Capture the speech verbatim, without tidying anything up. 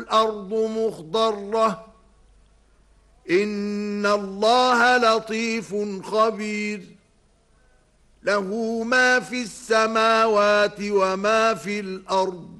والأرض مخضرة إن الله لطيف خبير له ما في السماوات وما في الأرض